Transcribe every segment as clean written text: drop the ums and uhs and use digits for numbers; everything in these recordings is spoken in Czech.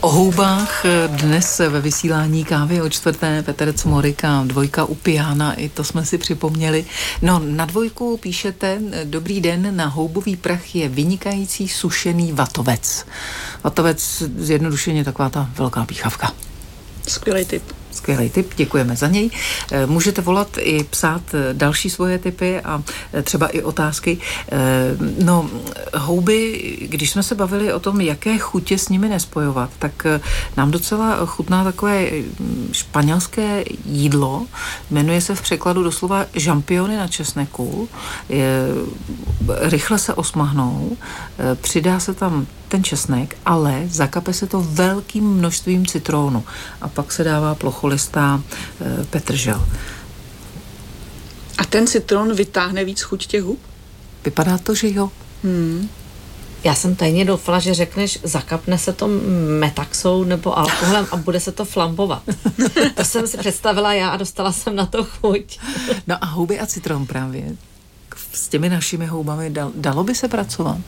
O houbách dnes ve vysílání Kávy o čtvrté Petr Cmoryk a dvojka u piana, i to jsme si připomněli. No, na dvojku píšete: dobrý den, na houbový prach je vynikající sušený vatovec. Vatovec zjednodušeně taková ta velká píchavka. Skvělý tip. Skvělý tip, děkujeme za něj. Můžete volat i psát další svoje tipy a třeba i otázky. No, houby, když jsme se bavili o tom, jaké chutě s nimi nespojovat, tak nám docela chutná takové španělské jídlo. Jmenuje se v překladu doslova žampiony na česneku. Rychle se osmahnou, přidá se tam ten česnek, ale zakape se to velkým množstvím citrónu a pak se dává plocholistá petržel. A ten citron vytáhne víc chuť těch hub? Vypadá to, že jo. Já jsem tajně doufala, že řekneš, zakapne se to metaxou nebo alkoholem a bude se to flambovat. To jsem si představila já a dostala jsem na to chuť. No a houby a citron právě. S těmi našimi houbami dalo by se pracovat?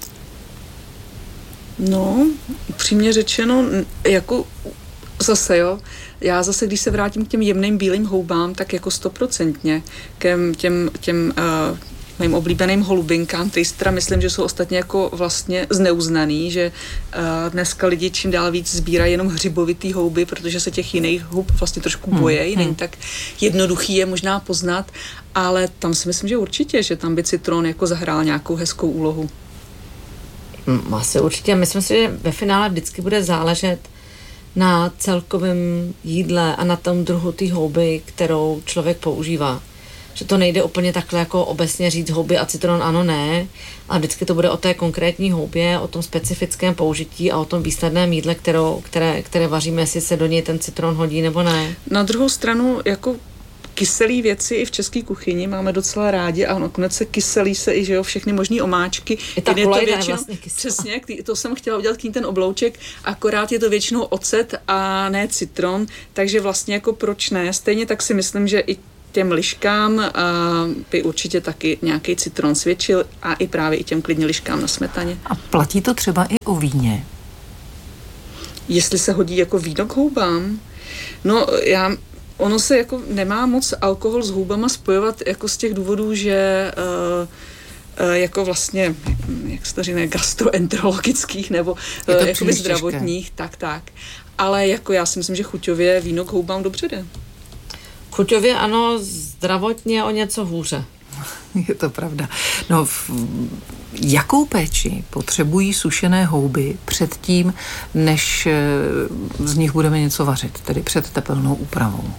No, upřímně řečeno, jako zase, jo. Já zase, když se vrátím k těm jemným bílým houbám, tak jako 100% k těm mým oblíbeným holubinkám, který si teda myslím, že jsou ostatně jako vlastně zneuznaný, že dneska lidi čím dál víc sbírají jenom hřibovitý houby, protože se těch jiných hub vlastně trošku bojejí, není tak jednoduchý je možná poznat, ale tam si myslím, že určitě, že tam by citron jako zahrál nějakou hezkou úlohu. Asi určitě. Myslím si, že ve finále vždycky bude záležet na celkovém jídle a na tom druhu té houby, kterou člověk používá. Že to nejde úplně takhle jako obecně říct houby a citron ano, ne. A vždycky to bude o té konkrétní houbě, o tom specifickém použití a o tom výsledném jídle, které vaříme, jestli se do něj ten citron hodí nebo ne. Na druhou stranu, jako kyselý věci i v české kuchyni máme docela rádi a nakonec se kyselí se i, že jo, všechny možný omáčky. I ta kulajda je vlastně kyselá. Přesně, to jsem chtěla udělat k ní ten oblouček, akorát je to většinou ocet a ne citron, takže vlastně jako proč ne? Stejně tak si myslím, že i těm liškám by určitě taky nějaký citron svědčil a i právě i těm klidně liškám na smetaně. A platí to třeba i o víně? Jestli se hodí jako víno k houbám? No, ono se jako nemá moc alkohol s houbama spojovat jako z těch důvodů, že jako vlastně, jak se to říká, gastroenterologických nebo jakoby zdravotních, tak. Ale jako já si myslím, že chuťově víno k houbám dobře jde. Chuťově ano, zdravotně o něco hůře. Je to pravda. No, jakou péči potřebují sušené houby předtím, než z nich budeme něco vařit, tedy před tepelnou úpravou?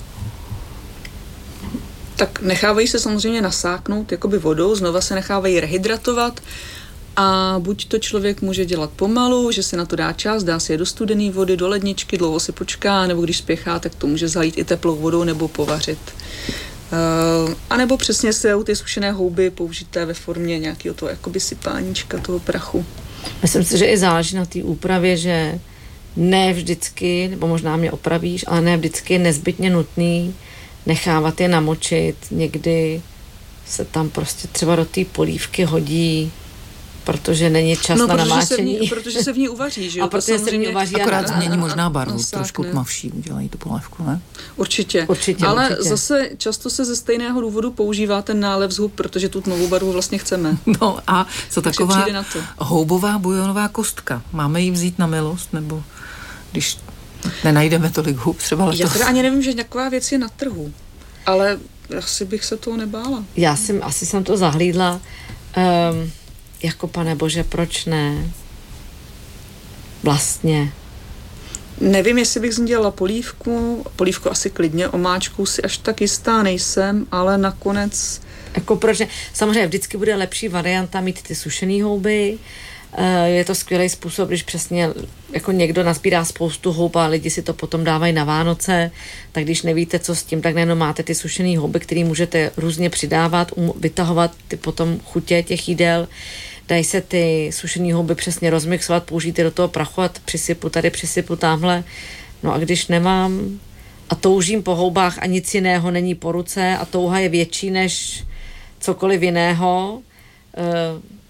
Tak nechávají se samozřejmě nasáknout jakoby vodou, znova se nechávají rehydratovat a buď to člověk může dělat pomalu, že se na to dá čas, dá si je do studené vody, do ledničky, dlouho si počká, nebo když spěchá, tak to může zalít i teplou vodou nebo povařit. A nebo přesně se ty sušené houby použité ve formě nějakého toho jakoby sypáníčka, toho prachu. Myslím si, že i záleží na té úpravě, že ne vždycky, nebo možná mě opravíš, ale ne vždycky je nezbytně nutný nechávat je namočit. Někdy se tam prostě třeba do té polívky hodí, protože není čas na namáčení. Protože se v ní uvaří, že jo? A protože se v ní uvaří. Akorát změní možná barvu, trošku tmavší udělají tu polévku, ne? Určitě. Ale zase často se ze stejného důvodu používá ten nálev z hub, protože tu tmavou barvu vlastně chceme. No a co taková houbová bujonová kostka? Máme ji vzít na milost, nebo když nenajdeme tolik hub třeba letos? Já teda ani nevím, že taková věc je na trhu, ale asi bych se toho nebála. Asi jsem to zahlídla. Jako pane bože, proč ne? Vlastně. Nevím, jestli bych z ní dělala polívku asi klidně, omáčku si až tak jistá nejsem, ale nakonec... Jako proč ne? Samozřejmě vždycky bude lepší varianta mít ty sušený houby. Je to skvělý způsob, když přesně jako někdo nazbírá spoustu houb a lidi si to potom dávají na Vánoce, tak když nevíte, co s tím, tak nejenom máte ty sušený houby, které můžete různě přidávat, vytahovat ty potom chutě těch jídel. Dají se ty sušený houby přesně rozmixovat, použijte do toho prachu a přisypu tamhle. No a když nemám a toužím po houbách a nic jiného není po ruce a touha je větší než cokoliv jiného,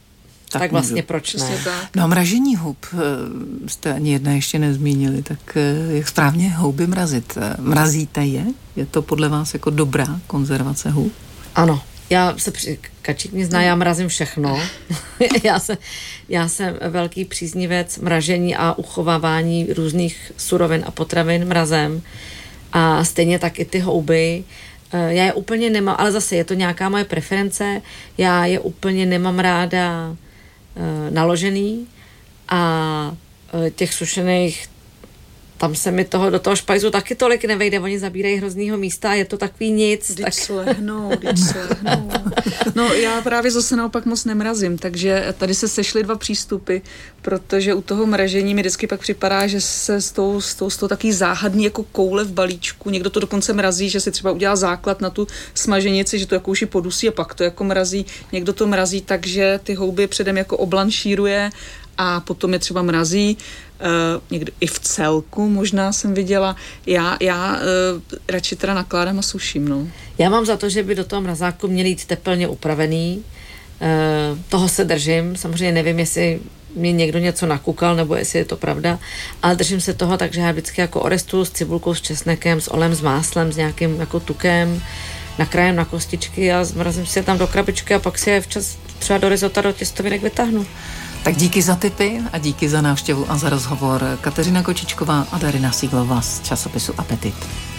tak vlastně proč ne? No a mražení hub jste ani jedna ještě nezmínili, tak jak správně houby mrazit? Mrazíte je? Je to podle vás jako dobrá konzervace hub? Ano. Kačík mě zná, já mrazím všechno. já jsem velký příznivec mražení a uchovávání různých surovin a potravin mrazem. A stejně tak i ty houby. Já je úplně nemám, ale zase je to nějaká moje preference. Já je úplně nemám ráda naložený a těch sušených tam se mi do toho špajzu taky tolik nevejde, oni zabírají hroznýho místa a je to takový nic. Vždyť slehnou. No já právě zase naopak moc nemrazím, takže tady se sešly dva přístupy, protože u toho mražení mi vždycky pak připadá, že se z toho taký záhadný jako koule v balíčku, někdo to dokonce mrazí, že si třeba udělá základ na tu smaženici, že to jako už podusí a pak to jako mrazí, někdo to mrazí, takže ty houby předem jako oblanšíruje a potom je třeba mrazí, někdy i v celku možná jsem viděla. Já radši teda nakládám a suším, no. Já mám za to, že by do toho mrazáku měl jít teplně upravený. Toho se držím. Samozřejmě nevím, jestli mě někdo něco nakukal, nebo jestli je to pravda, ale držím se toho, takže já vždycky jako orestu s cibulkou, s česnekem, s olem, s máslem, s nějakým jako tukem, nakrájem na kostičky a zmrazím si je tam do krabičky a pak si je včas třeba do risota, do těstovinek vytáhnu. Tak díky za tipy a díky za návštěvu a za rozhovor. Kateřina Kočičková a Darina Siglová z časopisu Apetit.